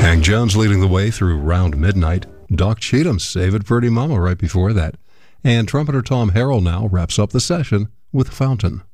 Hank Jones leading the way through Round Midnight. Doc Cheatham, Save It Pretty Mama right before that. And trumpeter Tom Harrell now wraps up the session with Fountain.